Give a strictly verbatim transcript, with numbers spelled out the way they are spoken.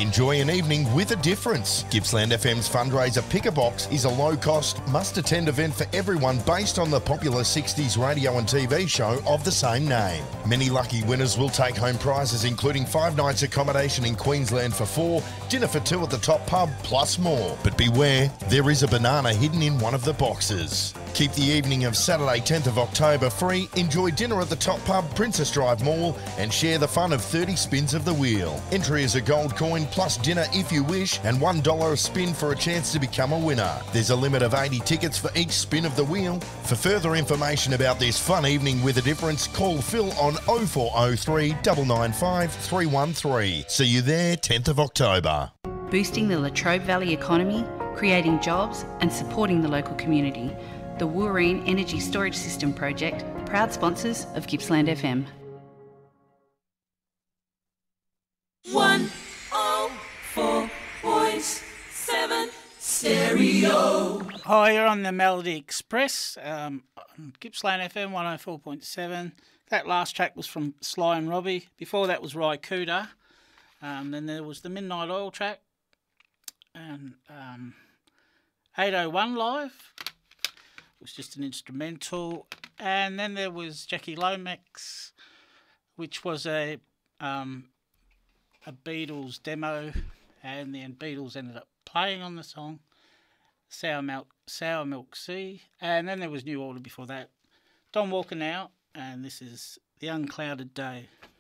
Enjoy an evening with a difference. Gippsland F M's fundraiser Pick a Box is a low-cost, must-attend event for everyone based on the popular sixties radio and T V show of the same name. Many lucky winners will take home prizes including five nights accommodation in Queensland for four, dinner for two at the Top Pub, plus more. But beware, there is a banana hidden in one of the boxes. Keep the evening of Saturday tenth of October free, enjoy dinner at the Top Pub, Princess Drive Mall, and share the fun of thirty spins of the wheel. Entry is a gold coin plus dinner if you wish, and one dollar a spin for a chance to become a winner. There's a limit of eighty tickets for each spin of the wheel. For further information about this fun evening with a difference, call Phil on oh four oh three, nine nine five, three one three. See you there tenth of October. Boosting the Latrobe Valley economy, creating jobs and supporting the local community. The Wooreen Energy Storage System Project, proud sponsors of Gippsland F M. one oh four point seven Stereo. Hi, you're on the Melody Express, um, on Gippsland F M one oh four point seven. That last track was from Sly and Robbie. Before that was Ry Cooder. Um, then there was the Midnight Oil track. And um, eight oh one Live was just an instrumental. And then there was Jackie Lomax, which was a um, a Beatles demo, and then Beatles ended up playing on the song, Sour Milk, Sour Milk Sea. And then there was New Order before that. Don Walker now, and this is The Unclouded Day.